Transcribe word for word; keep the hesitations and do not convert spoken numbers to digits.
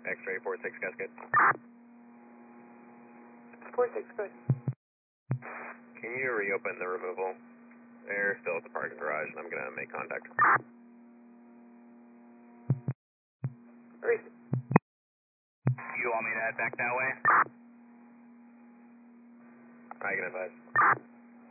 X-ray four six, Cascade. four six, good. Can you reopen the removal? They're still at the parking garage, and I'm going to make contact. Hurry. You want me to head back that way? I can advise.